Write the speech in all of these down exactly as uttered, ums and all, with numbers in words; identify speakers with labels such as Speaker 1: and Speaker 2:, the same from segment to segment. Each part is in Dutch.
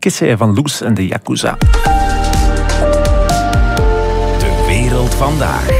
Speaker 1: Kissé van Loes en de Yakuza.
Speaker 2: De wereld vandaag.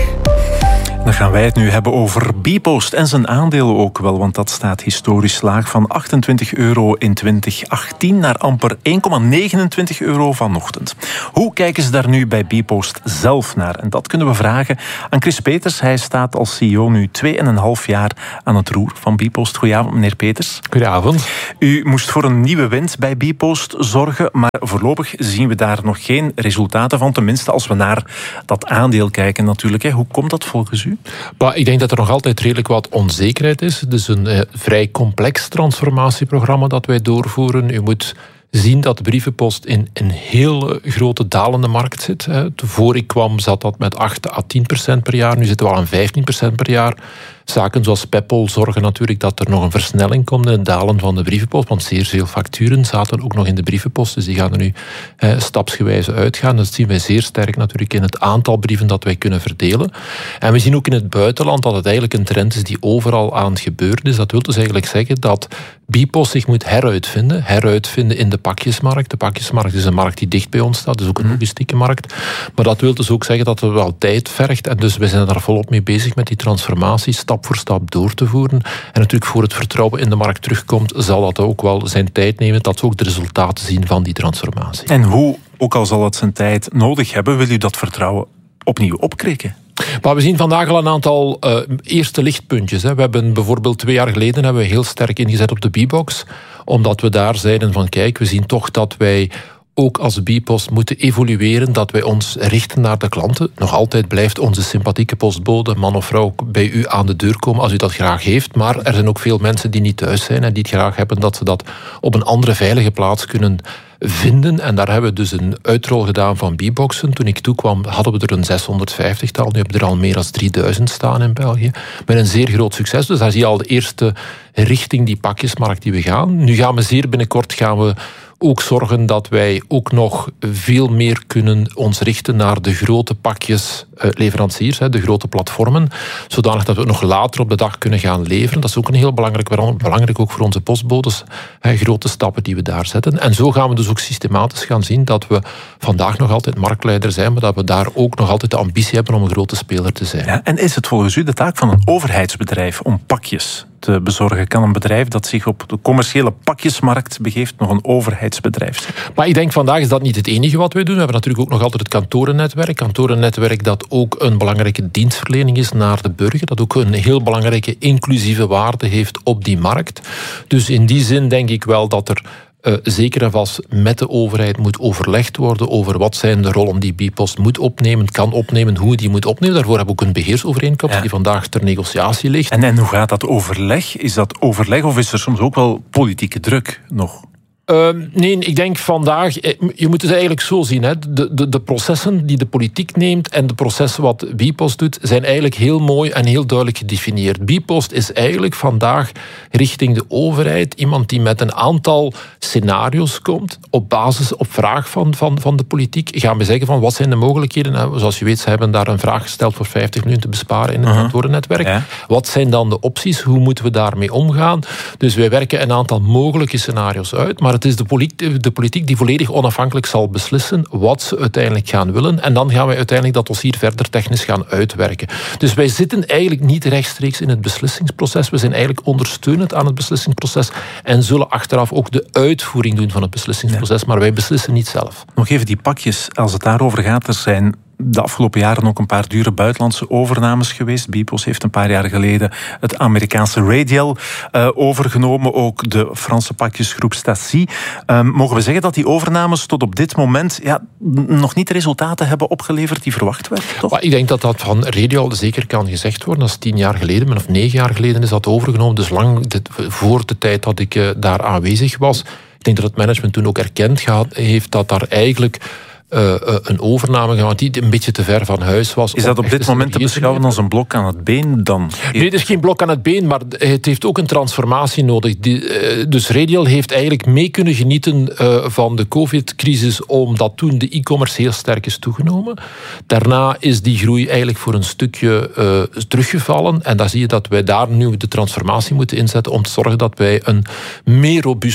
Speaker 1: Dan gaan wij het nu hebben over Bpost en zijn aandelen ook wel, want dat staat historisch laag van achtentwintig euro in twintig achttien naar amper één komma negenentwintig euro vanochtend. Hoe kijken ze daar nu bij Bpost zelf naar? En dat kunnen we vragen aan Chris Peters. Hij staat als C E O nu twee en een half jaar aan het roer van Bpost. Goedenavond, meneer Peters.
Speaker 3: Goedenavond.
Speaker 1: U moest voor een nieuwe wind bij Bpost zorgen, maar voorlopig zien we daar nog geen resultaten van, tenminste als we naar dat aandeel kijken natuurlijk. Hoe komt dat volgens u?
Speaker 3: Maar ik denk dat er nog altijd redelijk wat onzekerheid is. Het is een eh, vrij complex transformatieprogramma dat wij doorvoeren. U moet zien dat de brievenpost in een heel grote dalende markt zit. Voor ik kwam zat dat met acht à tien procent per jaar. Nu zitten we al aan vijftien procent per jaar. Zaken zoals Peppol zorgen natuurlijk dat er nog een versnelling komt in het dalen van de brievenpost. Want zeer veel facturen zaten ook nog in de brievenpost. Dus die gaan er nu eh, stapsgewijze uitgaan. Dat zien wij zeer sterk natuurlijk in het aantal brieven dat wij kunnen verdelen. En we zien ook in het buitenland dat het eigenlijk een trend is die overal aan het gebeuren is. Dat wil dus eigenlijk zeggen dat Bpost zich moet heruitvinden. Heruitvinden in de pakjesmarkt. De pakjesmarkt is een markt die dicht bij ons staat. Dus ook een logistieke markt. Maar dat wil dus ook zeggen dat het wel tijd vergt. En dus we zijn daar volop mee bezig met die transformatie. Stap voor stap door te voeren. En natuurlijk voor het vertrouwen in de markt terugkomt, zal dat ook wel zijn tijd nemen, dat we ook de resultaten zien van die transformatie.
Speaker 1: En hoe, ook al zal het zijn tijd nodig hebben, wil u dat vertrouwen opnieuw opkrikken?
Speaker 3: Maar we zien vandaag al een aantal uh, eerste lichtpuntjes. Hè. We hebben bijvoorbeeld twee jaar geleden hebben we heel sterk ingezet op de Bbox, omdat we daar zeiden van kijk, we zien toch dat wij ook als Bpost moeten evolueren, dat wij ons richten naar de klanten. Nog altijd blijft onze sympathieke postbode, man of vrouw, bij u aan de deur komen als u dat graag heeft. Maar er zijn ook veel mensen die niet thuis zijn en die het graag hebben dat ze dat op een andere veilige plaats kunnen vinden. En daar hebben we dus een uitrol gedaan van Bboxen. Toen ik toekwam hadden we er een zeshonderdvijftigtal. Nu hebben we er al meer dan drieduizend staan in België. Met een zeer groot succes. Dus daar zie je al de eerste richting die pakjesmarkt die we gaan. Nu gaan we zeer binnenkort gaan we ook zorgen dat wij ook nog veel meer kunnen ons richten naar de grote pakjesleveranciers, de grote platformen, zodanig dat we nog later op de dag kunnen gaan leveren. Dat is ook een heel belangrijk, belangrijk ook voor onze postbodes, grote stappen die we daar zetten. En zo gaan we dus ook systematisch gaan zien dat we vandaag nog altijd marktleider zijn, maar dat we daar ook nog altijd de ambitie hebben om een grote speler te zijn.
Speaker 1: Ja, en is het volgens u de taak van een overheidsbedrijf om pakjes te bezorgen? Kan een bedrijf dat zich op de commerciële pakjesmarkt begeeft nog een overheidsbedrijf zijn?
Speaker 3: Maar ik denk vandaag is dat niet het enige wat wij doen. We hebben natuurlijk ook nog altijd het kantorennetwerk. Kantorennetwerk dat ook een belangrijke dienstverlening is naar de burger. Dat ook een heel belangrijke inclusieve waarde heeft op die markt. Dus in die zin denk ik wel dat er Uh, zeker en vast met de overheid moet overlegd worden over wat zijn de rollen die Bpost moet opnemen, kan opnemen, hoe die moet opnemen. Daarvoor hebben we ook een beheersovereenkomst ja. die vandaag ter negotiatie ligt.
Speaker 1: En, en hoe gaat dat overleg? Is dat overleg of is er soms ook wel politieke druk nog?
Speaker 3: Uh, nee, ik denk vandaag, je moet het eigenlijk zo zien, hè. De, de, de processen die de politiek neemt en de processen wat Bpost doet, zijn eigenlijk heel mooi en heel duidelijk gedefinieerd. Bpost is eigenlijk vandaag richting de overheid iemand die met een aantal scenario's komt, op basis, op vraag van, van, van de politiek, gaan we zeggen van wat zijn de mogelijkheden. Nou, zoals je weet, ze hebben daar een vraag gesteld voor vijftig miljoen te besparen in het uh-huh. kantorennetwerk. Ja. Wat zijn dan de opties? Hoe moeten we daarmee omgaan? Dus wij werken een aantal mogelijke scenario's uit, maar het is de politiek, de politiek die volledig onafhankelijk zal beslissen wat ze uiteindelijk gaan willen. En dan gaan wij uiteindelijk dat dossier verder technisch gaan uitwerken. Dus wij zitten eigenlijk niet rechtstreeks in het beslissingsproces. We zijn eigenlijk ondersteunend aan het beslissingsproces en zullen achteraf ook de uitvoering doen van het beslissingsproces. Ja. Maar wij beslissen niet zelf.
Speaker 1: Nog even die pakjes, als het daarover gaat, er zijn de afgelopen jaren ook een paar dure buitenlandse overnames geweest. Bpost heeft een paar jaar geleden het Amerikaanse Radial uh, overgenomen. Ook de Franse pakjesgroep Staci. Uh, mogen we zeggen dat die overnames tot op dit moment ja, nog niet de resultaten hebben opgeleverd die verwacht werden? Toch?
Speaker 3: Maar ik denk dat dat van Radial zeker kan gezegd worden. Dat is tien jaar geleden, of negen jaar geleden is dat overgenomen. Dus lang de, voor de tijd dat ik uh, daar aanwezig was. Ik denk dat het management toen ook erkend gehad, heeft dat daar eigenlijk Uh, uh, een overname gehad die een beetje te ver van huis was.
Speaker 1: Is dat op dit moment te beschouwen als een blok aan het been dan?
Speaker 3: Nee, het is geen blok aan het been, maar het heeft ook een transformatie nodig. Die, uh, dus Radial heeft eigenlijk mee kunnen genieten uh, van de covid-crisis, omdat toen de e-commerce heel sterk is toegenomen. Daarna is die groei eigenlijk voor een stukje uh, teruggevallen. En dan zie je dat wij daar nu de transformatie moeten inzetten om te zorgen dat wij een meer robuust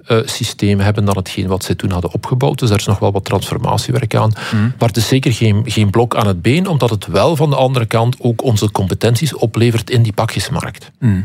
Speaker 3: uh, systeem hebben dan hetgeen wat zij toen hadden opgebouwd. Dus daar is nog wel wat transformatiewerk aan. Mm. Maar het is zeker geen, geen blok aan het been, omdat het wel van de andere kant ook onze competenties oplevert in die pakjesmarkt.
Speaker 1: Mm.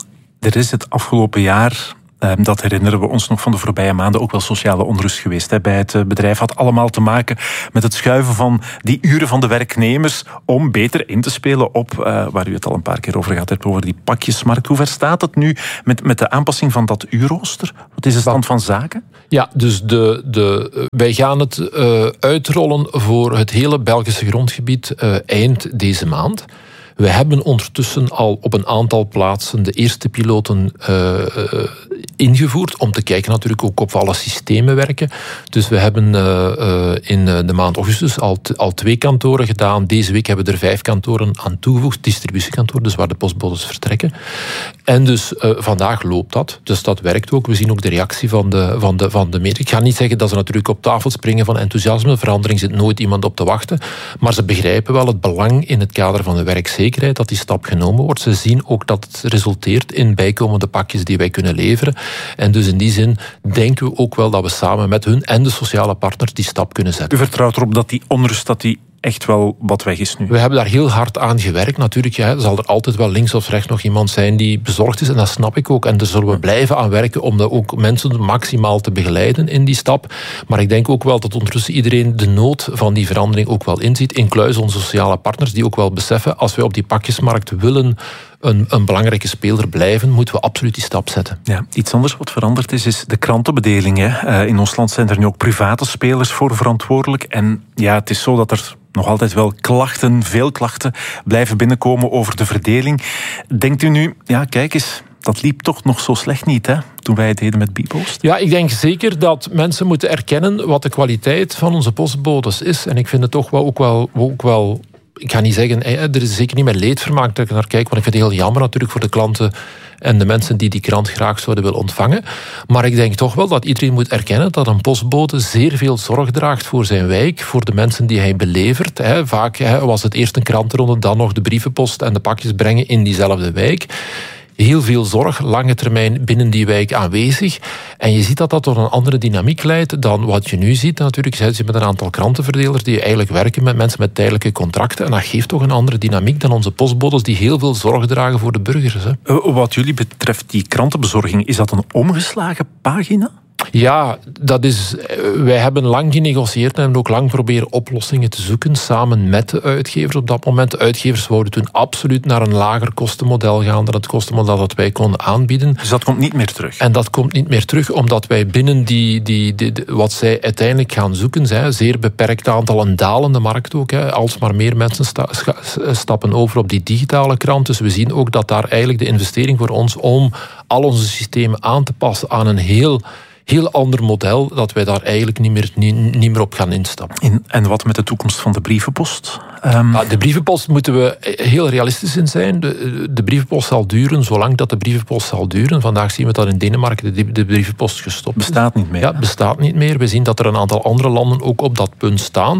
Speaker 1: Er is het afgelopen jaar, dat herinneren we ons nog van de voorbije maanden, ook wel sociale onrust geweest. Hè. Bij het bedrijf had allemaal te maken met het schuiven van die uren van de werknemers om beter in te spelen op, uh, waar u het al een paar keer over gehad hebt, over die pakjesmarkt. Hoe ver staat het nu met, met de aanpassing van dat uurrooster? Wat is de stand van zaken?
Speaker 3: Ja, dus de, de, wij gaan het uh, uitrollen voor het hele Belgische grondgebied uh, eind deze maand. We hebben ondertussen al op een aantal plaatsen de eerste piloten uh, uh, ingevoerd, om te kijken natuurlijk ook of alle systemen werken. Dus we hebben uh, uh, in de maand augustus al, t- al twee kantoren gedaan. Deze week hebben we er vijf kantoren aan toegevoegd, distributiekantoren, dus waar de postbodes vertrekken. En dus uh, vandaag loopt dat, dus dat werkt ook. We zien ook de reactie van de, van de, van de media. Ik ga niet zeggen dat ze natuurlijk op tafel springen van enthousiasme, verandering zit nooit iemand op te wachten, maar ze begrijpen wel het belang in het kader van de werkzekerheid dat die stap genomen wordt. Ze zien ook dat het resulteert in bijkomende pakjes die wij kunnen leveren. En dus in die zin denken we ook wel dat we samen met hun en de sociale partners die stap kunnen zetten.
Speaker 1: U vertrouwt erop dat die onrust, dat die echt wel wat weg is nu?
Speaker 3: We hebben daar heel hard aan gewerkt. Natuurlijk, ja, zal er altijd wel links of rechts nog iemand zijn die bezorgd is. En dat snap ik ook. En daar zullen we blijven aan werken om dat ook mensen maximaal te begeleiden in die stap. Maar ik denk ook wel dat ondertussen iedereen de nood van die verandering ook wel inziet. Incluis onze sociale partners die ook wel beseffen, als wij op die pakjesmarkt willen Een, een belangrijke speler blijven, moeten we absoluut die stap zetten.
Speaker 1: Ja, iets anders wat veranderd is, is de krantenbedeling. Hè. Uh, in ons land zijn er nu ook private spelers voor verantwoordelijk. En ja, het is zo dat er nog altijd wel klachten, veel klachten, blijven binnenkomen over de verdeling. Denkt u nu, ja, kijk eens, dat liep toch nog zo slecht niet, hè, toen wij het deden met Bpost?
Speaker 3: Ja, ik denk zeker dat mensen moeten erkennen wat de kwaliteit van onze postbodes is. En ik vind het toch wel ook wel... Ook wel Ik ga niet zeggen, er is zeker niet met leedvermaak dat ik naar kijk, want ik vind het heel jammer natuurlijk voor de klanten en de mensen die die krant graag zouden willen ontvangen. Maar ik denk toch wel dat iedereen moet erkennen dat een postbode zeer veel zorg draagt voor zijn wijk, voor de mensen die hij belevert. Vaak was het eerst een krantenronde, dan nog de brievenpost en de pakjes brengen in diezelfde wijk. Heel veel zorg, lange termijn binnen die wijk aanwezig. En je ziet dat dat tot een andere dynamiek leidt dan wat je nu ziet. Natuurlijk zit je met een aantal krantenverdelers die eigenlijk werken met mensen met tijdelijke contracten. En dat geeft toch een andere dynamiek dan onze postbodes die heel veel zorg dragen voor de burgers. Hè.
Speaker 1: Wat jullie betreft, die krantenbezorging, is dat een omgeslagen pagina?
Speaker 3: Ja, dat is, wij hebben lang genegocieerd en hebben ook lang proberen oplossingen te zoeken samen met de uitgevers op dat moment. De uitgevers wouden toen absoluut naar een lager kostenmodel gaan dan het kostenmodel dat wij konden aanbieden.
Speaker 1: Dus dat komt niet meer terug?
Speaker 3: En dat komt niet meer terug, omdat wij binnen die, die, die, die wat zij uiteindelijk gaan zoeken, zijn zeer beperkt aantal, een dalende markt ook, hè, alsmaar meer mensen sta, scha, stappen over op die digitale krant. Dus we zien ook dat daar eigenlijk de investering voor ons om al onze systemen aan te passen aan een heel heel ander model, dat wij daar eigenlijk niet meer, niet, niet meer op gaan instappen.
Speaker 1: In, en wat met de toekomst van de brievenpost? Um...
Speaker 3: Ja, de brievenpost moeten we heel realistisch in zijn. De, de brievenpost zal duren zolang dat de brievenpost zal duren. Vandaag zien we dat in Denemarken de, de brievenpost gestopt is.
Speaker 1: Bestaat niet meer.
Speaker 3: Ja, bestaat niet meer. We zien dat er een aantal andere landen ook op dat punt staan.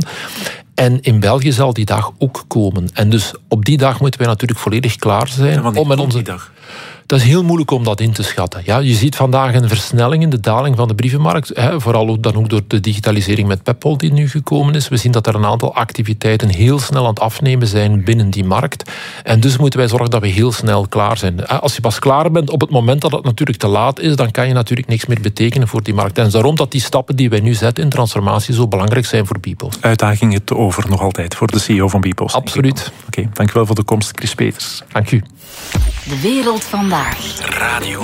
Speaker 3: En in België zal die dag ook komen. En dus op die dag moeten wij natuurlijk volledig klaar zijn.
Speaker 1: Ja,
Speaker 3: om met onze...
Speaker 1: die dag?
Speaker 3: Dat is heel moeilijk om dat in te schatten. Ja, je ziet vandaag een versnelling in de daling van de brievenmarkt. Hè, vooral ook, dan ook door de digitalisering met Peppol die nu gekomen is. We zien dat er een aantal activiteiten heel snel aan het afnemen zijn binnen die markt. En dus moeten wij zorgen dat we heel snel klaar zijn. Als je pas klaar bent op het moment dat het natuurlijk te laat is, dan kan je natuurlijk niks meer betekenen voor die markt. En daarom dat die stappen die wij nu zetten in transformatie zo belangrijk zijn voor Bpost.
Speaker 1: Uitdagingen te over nog altijd voor de C E O van Bpost.
Speaker 3: Absoluut.
Speaker 1: Oké, okay, dank u wel voor de komst, Chris Peters.
Speaker 3: Dank u.
Speaker 2: De wereld vandaag. Radio